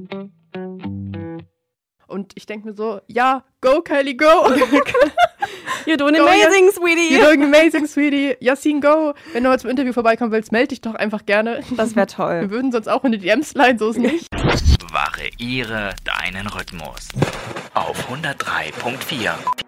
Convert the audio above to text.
Und ich denke mir so, ja, go Kylie, go. You're doing amazing, sweetie. You're doing amazing, sweetie. Yasin, go. Wenn du mal zum Interview vorbeikommen willst, melde dich doch einfach gerne. Das wäre toll. Wir würden sonst auch in die DMs leiten, so ist nicht. Variiere deinen Rhythmus auf 103.4